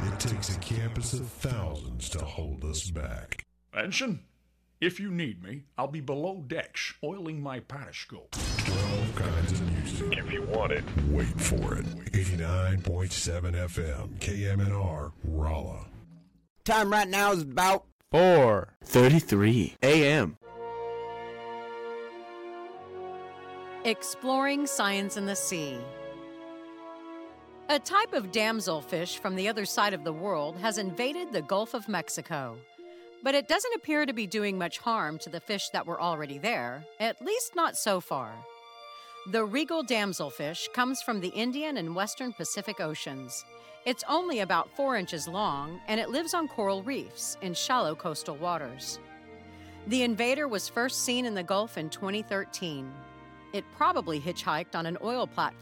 It takes a campus of thousands to hold us back. Ensign, if you need me, I'll be below decks, oiling my periscope. 12 kinds of music. If you want it, wait for it. 89.7 FM, KMNR, Rolla. Time right now is about 4:33 a.m. Exploring science in the sea. A type of damselfish from the other side of the world has invaded the Gulf of Mexico. But it doesn't appear to be doing much harm to the fish that were already there, at least not so far. The regal damselfish comes from the Indian and Western Pacific Oceans. It's only about 4 inches long, and it lives on coral reefs in shallow coastal waters. The invader was first seen in the Gulf in 2013. It probably hitchhiked on an oil platform